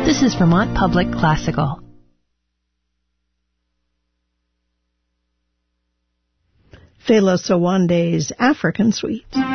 This is Vermont Public Classical. Fela Sowande's African Suite.